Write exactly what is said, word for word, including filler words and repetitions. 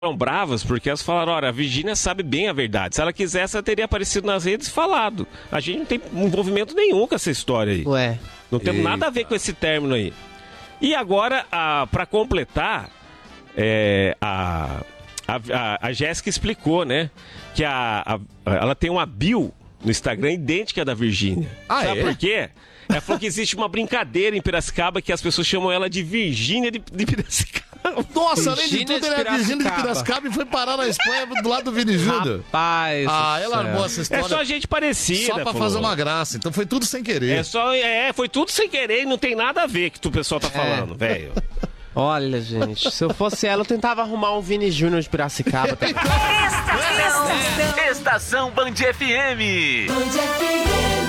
Foram bravas porque elas falaram, olha, a Virgínia sabe bem a verdade. Se ela quisesse, ela teria aparecido nas redes e falado. A gente não tem envolvimento nenhum com essa história aí. Ué. Não temos nada a ver com esse término aí. E agora, a, pra completar, é, a, a, a Jéssica explicou, né? Que a, a, ela tem uma bio no Instagram idêntica da Virgínia. Ah, Sabe é? por quê? Ela falou que existe uma brincadeira em Piracicaba que as pessoas chamam ela de Virgínia de, de Piracicaba. Nossa, além de Virgínia tudo, de ele é Virgínia de Piracicaba. Piracicaba e foi parar na Espanha do lado do Vini Júnior. Rapaz. Ah, do ela céu. armou essa É história só gente parecida. só pra falou. fazer uma graça. Então foi tudo sem querer. É só, é, foi tudo sem querer e não tem nada a ver que o pessoal tá falando, velho. Olha, gente, se eu fosse ela, eu tentava arrumar um Vini Júnior de Piracicaba. Estação Band F M. Band F M.